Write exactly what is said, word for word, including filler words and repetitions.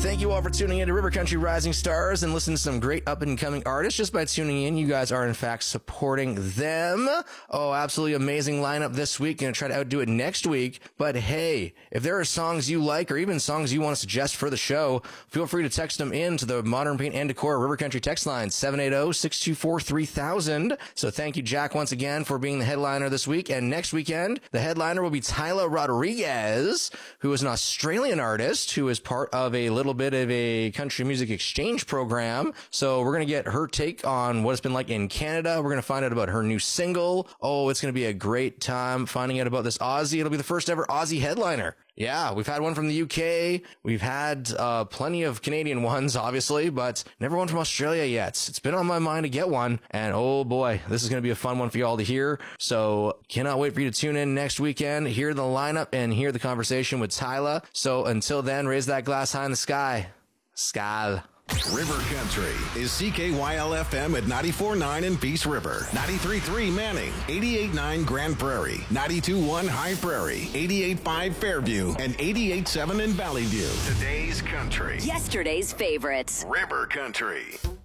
thank you all for tuning in to River Country Rising Stars and listening to some great up-and-coming artists. Just by tuning in, you guys are, in fact, supporting them. Oh, absolutely amazing lineup this week. Gonna try to outdo it next week. But hey, if there are songs you like or even songs you want to suggest for the show, feel free to text them in to the Modern Paint and Decor River Country text line, seven eight zero, six two four, three thousand. So thank you, Jack, once again for being the headliner this week. And next weekend, the headliner will be Tyler Rodriguez, who is an Australian artist who is part of a little bit of a country music exchange program. So we're going to get her take on what it's been like in Canada. We're going to find out about her new single. Oh, it's going to be a great time finding out about this Aussie. It'll be the first ever Aussie headliner. Yeah, we've had one from the U K. We've had uh plenty of Canadian ones, obviously, but never one from Australia yet. It's been on my mind to get one, and oh boy, this is going to be a fun one for y'all to hear. So cannot wait for you to tune in next weekend, hear the lineup, and hear the conversation with Tyler. So until then, raise that glass high in the sky. Skal. River Country is C K Y L F M at ninety-four point nine in Peace River, ninety-three point three Manning, eighty-eight point nine Grand Prairie, ninety-two point one High Prairie, eighty-eight point five Fairview, and eighty-eight point seven in Valley View. Today's country. Yesterday's favorites. River Country.